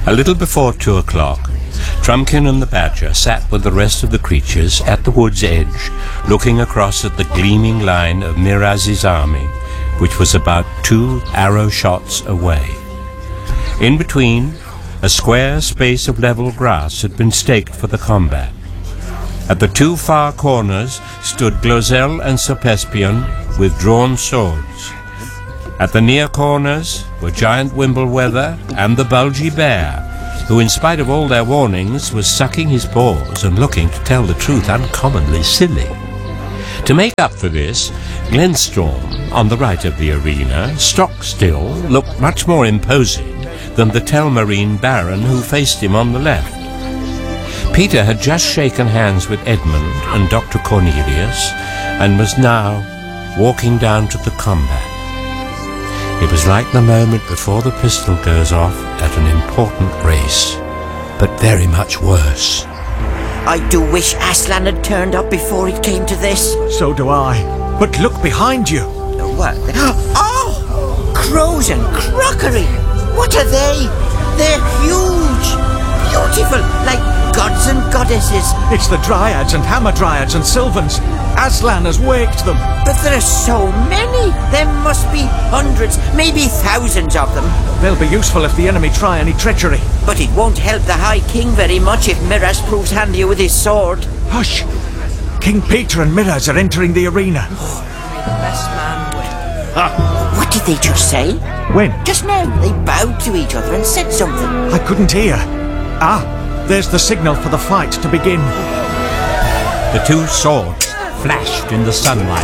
A little before 2 o'clock, Trumpkin and the Badger sat with the rest of the creatures at the wood's edge, looking across at the gleaming line of Miraz's army, which was about 2 arrow shots away. In between, a square space of level grass had been staked for the combat. At the 2 far corners stood Glozell and Sir Pespion with drawn swords. At the near corners were Giant Wimbleweather and the Bulgy Bear, who, in spite of all their warnings, was sucking his paws and looking, to tell the truth, uncommonly silly. To make up for this, Glenstorm, on the right of the arena, stock still, looked much more imposing than the Telmarine Baron who faced him on the left. Peter had just shaken hands with Edmund and Dr. Cornelius, and was now walking down to the combat. It was like the moment before the pistol goes off at an important race, but very much worse. I do wish Aslan had turned up before it came to this. So do I. But look behind you. What? Oh! Crows and crockery! What are they? They're huge! Beautiful, like gods and goddesses. It's the Dryads and Hamadryads and Sylvans. Aslan has waked them. But there are so many. There must be hundreds, maybe thousands of them. They'll be useful if the enemy try any treachery. But it won't help the High King very much if Miraz proves handier with his sword. Hush! King Peter and Miraz are entering the arena. The best man win. What did they just say? When? Just now. They bowed to each other and said something. I couldn't hear. Ah, there's the signal for the fight to begin. The 2 swords flashed in the sunlight.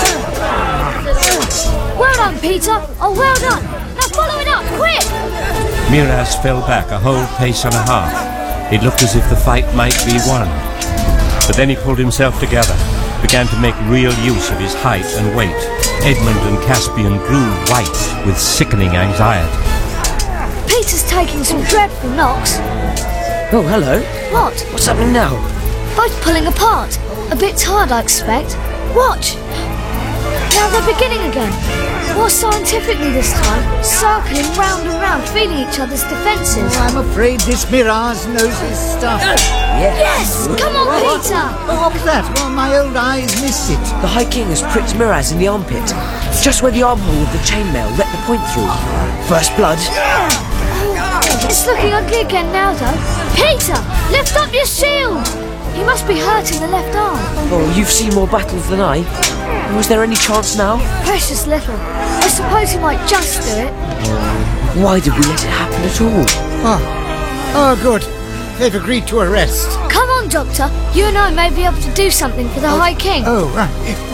Well done, Peter! Oh, well done! Now follow it up, quick! Miraz fell back a whole pace and a half. It looked as if the fight might be won. But then he pulled himself together, began to make real use of his height and weight. Edmund and Caspian grew white with sickening anxiety. Peter's taking some dreadful knocks. Oh, hello. What? What's happening now? Both pulling apart. A bit tired, I expect. Watch! Now they're beginning again. More scientifically this time, circling round and round, feeling each other's defences. I'm afraid this Miraz knows his stuff. Yes! Come on, Peter! Oh, what was that? Well, my old eyes missed it. The High King has pricked Miraz in the armpit, just where the armhole of the chainmail let the point through. First blood. It's looking ugly again now, though. Peter, lift up your shield! He must be hurting the left arm. Oh, you've seen more battles than I. Was there any chance now? Precious little. I suppose he might just do it. Why did we let it happen at all? Oh, good. They've agreed to a rest. Come on, Doctor. You and I may be able to do something for the High King. Oh, right.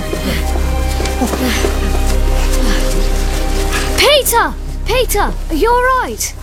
Peter! Peter, are you all right?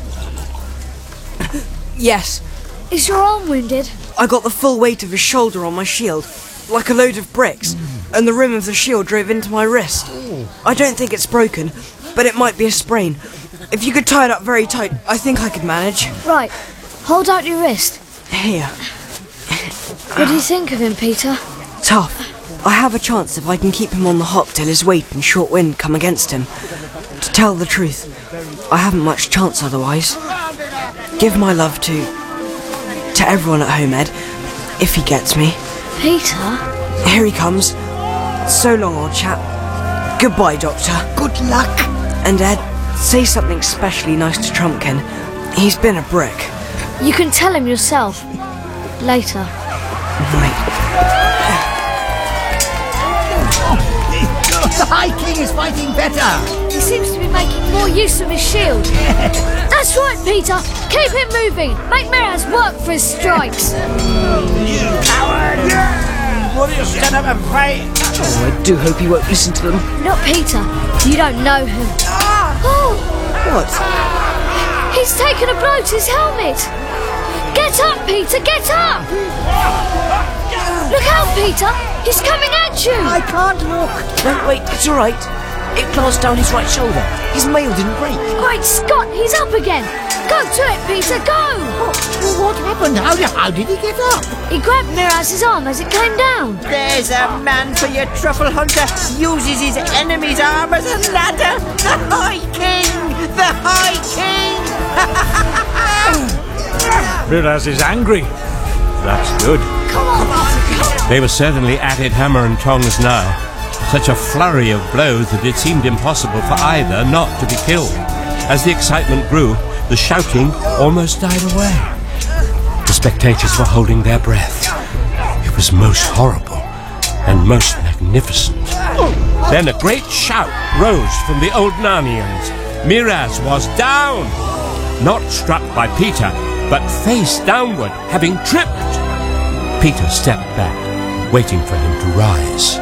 Yes. Is your arm wounded? I got the full weight of his shoulder on my shield, like a load of bricks, and the rim of the shield drove into my wrist. I don't think it's broken, but it might be a sprain. If you could tie it up very tight, I think I could manage. Right. Hold out your wrist. Here. What do you think of him, Peter? Tough. I have a chance if I can keep him on the hop till his weight and short wind come against him. To tell the truth, I haven't much chance otherwise. Give my love to everyone at home, Ed, if he gets me. Peter? Here he comes. So long, old chap. Goodbye, Doctor. Good luck. And Ed, say something specially nice to Trumpkin. He's been a brick. You can tell him yourself. Later. Right. The High King is fighting better. He seems to be making more use of his shield. That's right, Peter. Keep him moving. Make Miraz work for his strikes. You coward! Will you stand up and fight? Oh, I do hope he won't listen to them. Not Peter. You don't know him. Oh! What? He's taken a blow to his helmet. Get up, Peter. Get up. Look out, Peter. He's coming at you. I can't look. No, wait, it's all right. It glanced down his right shoulder. His mail didn't break. Great Scott, he's up again. Go to it, Peter, go. What happened? How did he get up? He grabbed Miraz's arm as it came down. There's a man for your truffle hunter. Uses his enemy's arm as a ladder. The High King! The High King! Miraz is angry. That's good. Come on! They were certainly at it hammer and tongs now. Such a flurry of blows that it seemed impossible for either not to be killed. As the excitement grew, the shouting almost died away. The spectators were holding their breath. It was most horrible and most magnificent. Then a great shout rose from the old Narnians. Miraz was down! Not struck by Peter, but face downward, having tripped. Peter stepped back, waiting for him to rise.